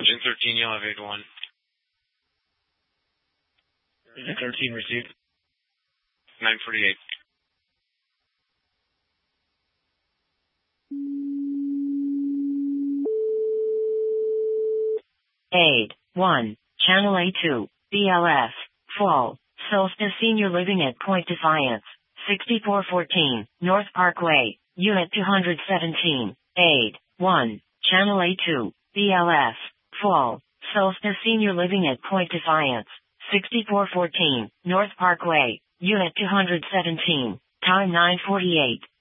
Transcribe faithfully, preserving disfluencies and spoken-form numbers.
Engine thirteen, you'll have eight one. Engine thirteen received. nine forty-eight. eight one, Channel A two, B L S, full, Solstice Senior Living at Point Defiance, sixty-four fourteen, North Parkway, Unit two seventeen, eight one, Channel A two, B L S, full, Solstice Senior Living at Point Defiance, sixty-four fourteen, North Parkway, Unit two seventeen, time nine forty-eight.